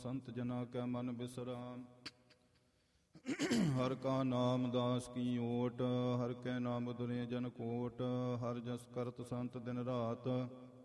ਸੰਤ ਜਨਾ ਕੈ ਮਨ ਬਿਸਰਾਮ। ਹਰ ਕਾ ਨਾਮ ਦਾਸ ਕੀ ਓਟ, ਹਰ ਕੈ ਨਾਮ ਦੁਰੇ ਜਨ ਕੋਟ। ਹਰ ਜਸ ਕਰਤ ਸੰਤ ਦਿਨ ਰਾਤ,